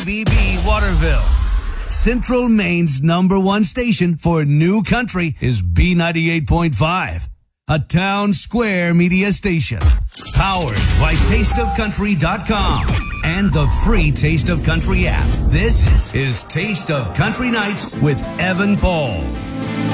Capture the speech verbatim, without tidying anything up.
B B Waterville. Central Maine's number one station for new country is B ninety-eight point five, a town square media station. Powered by taste of country dot com and the free Taste of Country app. This is Taste of Country Nights with Evan Paul.